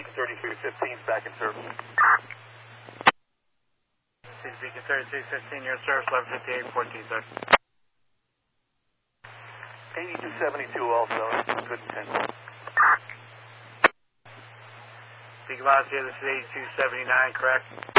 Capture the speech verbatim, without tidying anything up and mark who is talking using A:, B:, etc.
A: thirty-three fifteen, back in service.
B: Six Beacon thirty-three fifteen, your service, eleven fifty-eight, fourteen, sir.
A: eighty-two seventy-two also, good intent.
B: Beacon Velocity, this is eighty-two seventy-nine, correct?